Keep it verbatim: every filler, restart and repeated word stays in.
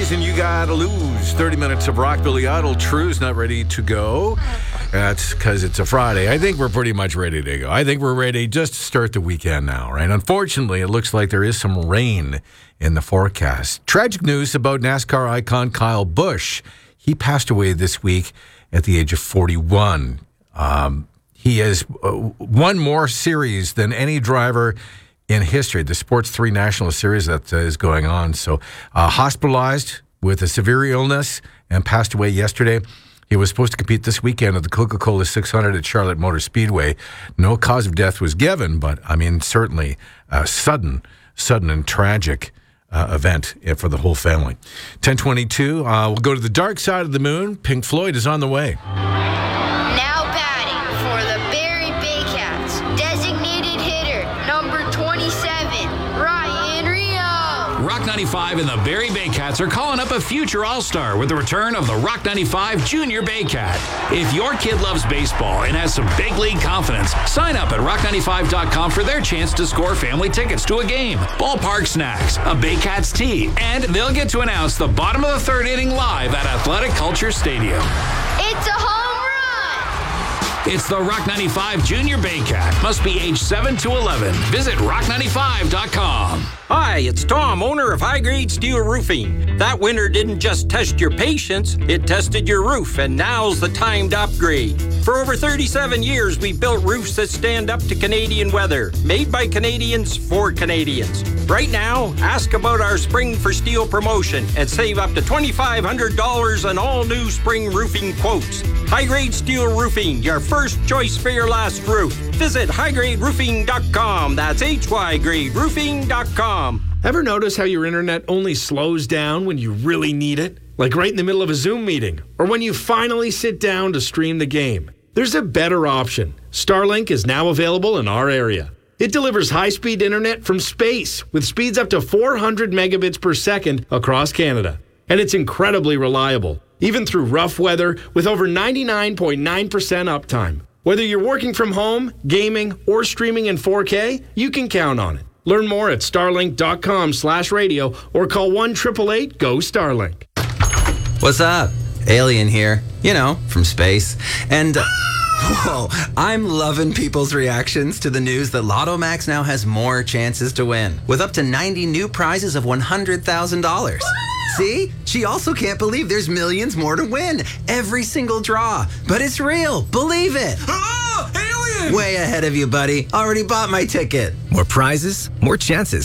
reason you gotta lose. thirty minutes of rock. Billy Idol. True's not ready to go. That's because it's a Friday. I think we're pretty much ready to go. I think we're ready just to start the weekend now, right? Unfortunately, it looks like there is some rain in the forecast. Tragic news about NASCAR icon Kyle Busch. He passed away this week at the age of forty-one. Um, he has uh, won more series than any driver in history, the Sports three National Series that uh, is going on. So uh, hospitalized with a severe illness and passed away yesterday. He was supposed to compete this weekend at the Coca-Cola six hundred at Charlotte Motor Speedway. No cause of death was given, but, I mean, certainly a sudden, sudden and tragic uh, event for the whole family. ten twenty-two, uh, we'll go to the dark side of the moon. Pink Floyd is on the way. Now batting for the Barrie Baycats, designated hitter, number twenty-seven, Ryan Rio. Rock ninety-five and the Barrie Baycats are calling up a future All-Star with the return of the Rock ninety-five Junior Baycat. If your kid loves baseball and has some big league confidence, sign up at rock ninety-five dot com for their chance to score family tickets to a game, ballpark snacks, a Baycats tee, and they'll get to announce the bottom of the third inning live at Athletic Culture Stadium. It's a home run! It's the Rock ninety-five Junior Baycat. Must be age seven to eleven. Visit rock ninety-five dot com. Hi, it's Tom, owner of High Grade Steel Roofing. That winter didn't just test your patience, it tested your roof, and now's the time to upgrade. For over thirty-seven years, we've built roofs that stand up to Canadian weather, made by Canadians for Canadians. Right now, ask about our Spring for Steel promotion and save up to twenty-five hundred dollars on all new spring roofing quotes. High Grade Steel Roofing, your first choice for your last roof. Visit high grade roofing dot com. That's H Y grade roofing dot com. Ever notice how your internet only slows down when you really need it? Like right in the middle of a Zoom meeting, or when you finally sit down to stream the game. There's a better option. Starlink is now available in our area. It delivers high-speed internet from space with speeds up to four hundred megabits per second across Canada. And it's incredibly reliable, even through rough weather with over ninety-nine point nine percent uptime. Whether you're working from home, gaming, or streaming in four K, you can count on it. Learn more at starlink dot com slash radio or call one eight eight eight, G O, Starlink. What's up? Alien here. You know, from space. And, uh, whoa, I'm loving people's reactions to the news that Lotto Max now has more chances to win, with up to ninety new prizes of one hundred thousand dollars. See? She also can't believe there's millions more to win. Every single draw. But it's real. Believe it. Oh, alien! Way ahead of you, buddy. Already bought my ticket. More prizes, more chances.